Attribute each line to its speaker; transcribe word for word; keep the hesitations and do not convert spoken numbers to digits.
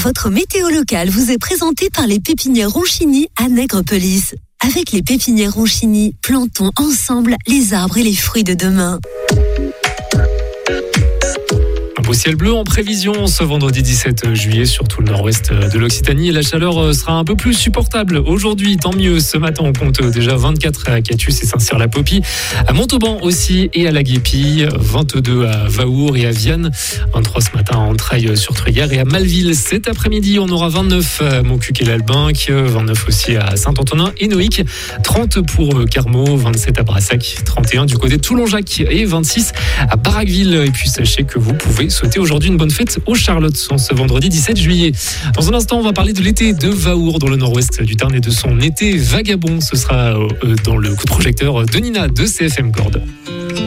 Speaker 1: Votre météo locale vous est présentée par les pépinières Ronchini à Nègrepelisse. Avec les pépinières Ronchini, plantons ensemble les arbres et les fruits de demain.
Speaker 2: Au ciel bleu en prévision ce vendredi dix-sept juillet sur tout le nord-ouest de l'Occitanie. La chaleur sera un peu plus supportable aujourd'hui, tant mieux. Ce matin, on compte déjà vingt-quatre à Catus et Saint-Cyr-la-Popie, à Montauban aussi et à la Guépie, vingt-deux à Vaour et à Vienne, vingt-trois ce matin à Entrailles-sur-Truyère et à Malville. Cet après-midi, on aura vingt-neuf à Montcuq et l'Albinque, vingt-neuf aussi à Saint-Antonin et Noïc, trente pour Carmaux, vingt-sept à Brassac, trente et un du côté de Toulonjac et vingt-six à Barraqueville. Et puis sachez que vous pouvez souhaiter aujourd'hui une bonne fête aux Charlottes en ce vendredi dix-sept juillet. Dans un instant, on va parler de l'été de Vaour dans le nord-ouest du Tarn et de son été vagabond. Ce sera dans le coup de projecteur de Nina de C F M Corde.